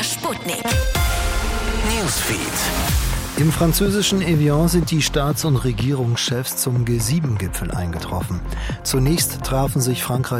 Sputnik. Newsfeed. Im französischen Evian sind die Staats- und Regierungschefs zum G7-Gipfel eingetroffen. Zunächst trafen sich Frankreich